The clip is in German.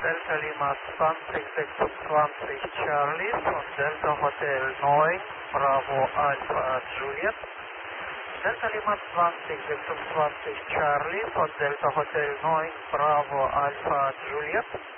Delta Lima 2026 Charlie von Delta Hotel 9 Bravo Alpha Juliet. Delta Lima 2026 Charlie von Delta Hotel 9 Bravo Alpha Juliet.